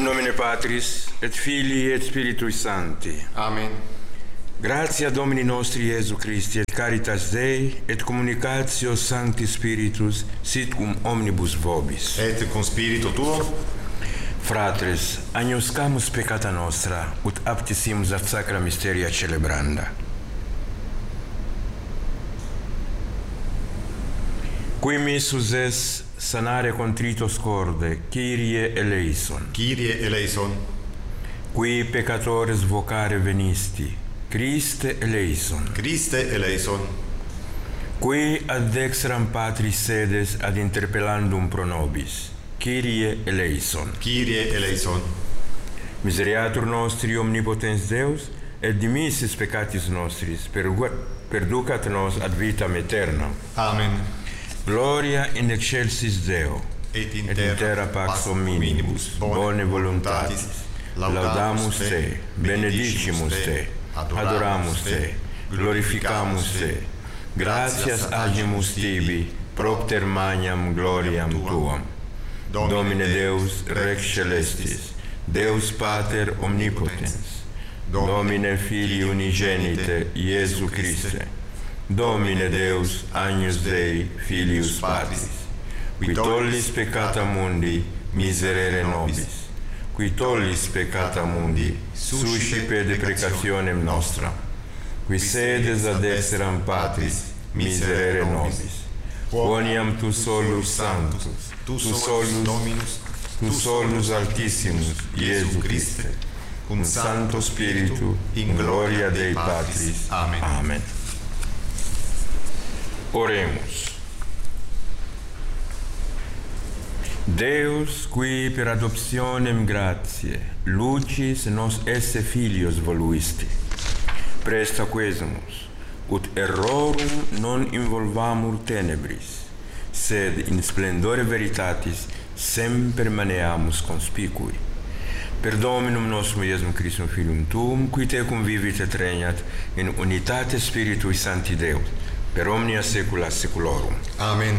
nomine Patris, et Filii, et Spiritui Sancti. Amen. Gratia Domini nostri Iesu Christi, et caritas Dei, et communicatio Sancti Spiritus, sit cum omnibus vobis. Et cum spiritu tuo. Fratres, agnoscamus peccata nostra, ut aptissimus ad sacra mysteria celebranda. Qui missus es sanare contritos corde, Kyrie eleison. Kyrie eleison. Qui peccatores vocare venisti, Christe eleison. Christe eleison. Qui ad dextram Patris sedes ad interpellandum pro nobis, Kyrie eleison. Kyrie eleison. Misereatur nostri omnipotens Deus, et dimissis peccatis nostris, perducat nos ad vitam aeternam. Amen. Gloria in excelsis Deo, Et in terra pax hominibus, bone voluntatis, laudamus Te, benedicimus Te, adoramus Te, glorificamus Te, gratias agimus Tibi, propter magnam gloriam Tuam. Domine Deus, Rex Celestis, Deus Pater omnipotens, Domine Filii unigenite, Iesu Christe, Domine Deus, Agnus Dei, Filius Patris, qui tollis peccata mundi, miserere nobis, qui tollis peccata mundi, suscipe deprecationem nostram, qui sedes ad dexteram Patris, miserere nobis, quoniam Tu solus sanctus, Tu solus Dominus, Tu solus Altissimus, Iesu Christe, cum Sancto Spiritu, in gloria Dei Patris. Amen. Amen. Oremus. Deus, qui per adoptionem gratiae, lucis nos esse filios voluisti, presta quesumus, ut errorum non involvamur tenebris, sed in splendore veritatis semper maneamus conspicui. Per Dominum nostrum Iesum Christum Filium Tuum, qui Tecum vivit et regnat in unitate Spiritui Sancti Deus, per omnia saecula saeculorum. Amen.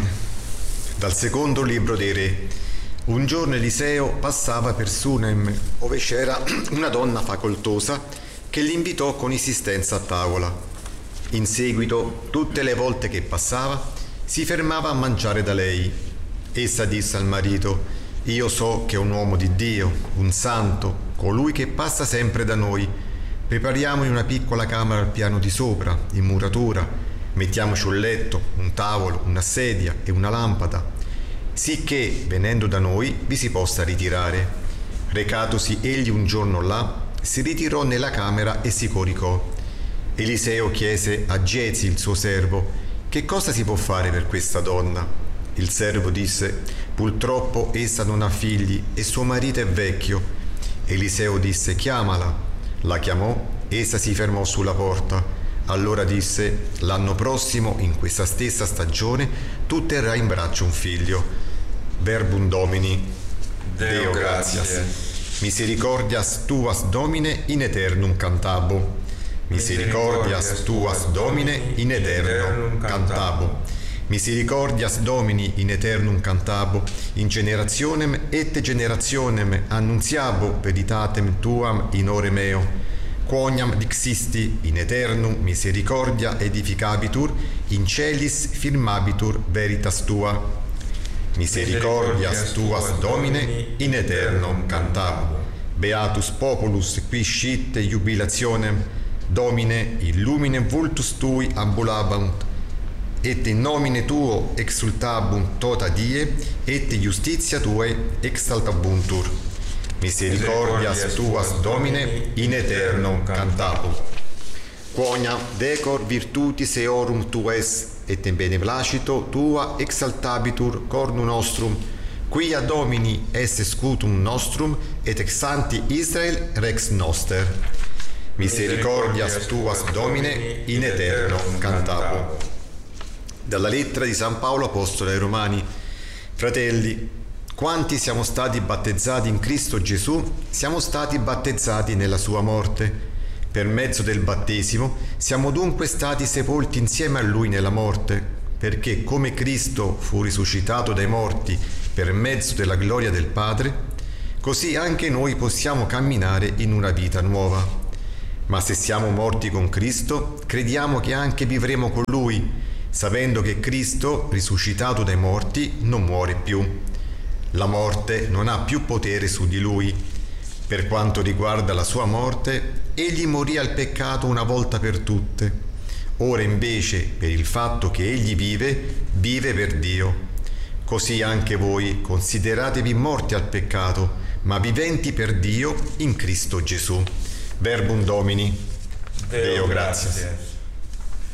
Dal secondo libro dei Re. Un giorno Eliseo passava per Sunem, ove c'era una donna facoltosa che l'invitò con insistenza a tavola. In seguito, tutte le volte che passava, si fermava a mangiare da lei. Essa disse al marito: «Io so che è un uomo di Dio, un santo, colui che passa sempre da noi. Prepariamogli una piccola camera al piano di sopra, in muratura. Mettiamoci un letto, un tavolo, una sedia e una lampada, sicché, venendo da noi, vi si possa ritirare». Recatosi egli un giorno là, si ritirò nella camera e si coricò. Eliseo chiese a Giezi, il suo servo: «Che cosa si può fare per questa donna?» Il servo disse: «Purtroppo essa non ha figli e suo marito è vecchio». Eliseo disse: «Chiamala». La chiamò, essa si fermò sulla porta. Allora disse: «L'anno prossimo, in questa stessa stagione, tu terrai in braccio un figlio». Verbum Domini. Deo gratias. Misericordias tuas Domine in aeternum cantabo. Misericordias tuas Domine in aeternum cantabo. Misericordias Domini in aeternum cantabo. In generationem et generationem annunziabo veritatem tuam in ore meo. Quoniam dixisti in aeternum misericordia edificabitur, in celis firmabitur veritas tua. Misericordias tuas Domine in aeternum cantabo. Beatus populus qui scite jubilationem, Domine illumine vultus tui ambulabunt, et in nomine tuo exultabunt tota die, et justitia tuae exaltabuntur. Misericordias tuas Domine in aeternum cantabo. Quoniam decor virtutis eorum tues, et in beneplacito tua exaltabitur cornu nostrum, quia Domini esse scutum nostrum, et ex sancti Israel rex noster. Misericordias tuas Domine in aeternum cantabo. Dalla lettera di San Paolo Apostolo ai Romani. Fratelli, quanti siamo stati battezzati in Cristo Gesù, siamo stati battezzati nella sua morte. Per mezzo del battesimo siamo dunque stati sepolti insieme a Lui nella morte, perché come Cristo fu risuscitato dai morti per mezzo della gloria del Padre, così anche noi possiamo camminare in una vita nuova. Ma se siamo morti con Cristo, crediamo che anche vivremo con Lui, sapendo che Cristo, risuscitato dai morti, non muore più. La morte non ha più potere su di Lui. Per quanto riguarda la sua morte, Egli morì al peccato una volta per tutte. Ora invece, per il fatto che Egli vive, vive per Dio. Così anche voi consideratevi morti al peccato, ma viventi per Dio in Cristo Gesù. Verbum Domini. Deo gratias.